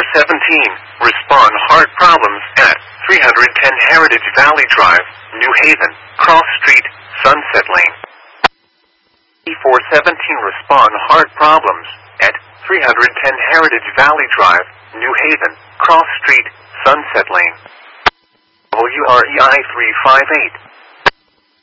respond heart problems at 310 Heritage Valley Drive, New Haven, Cross Street, Sunset Lane. E417 respond heart problems at 310 Heritage Valley Drive, New Haven, Cross Street, Sunset Lane. WREI 358.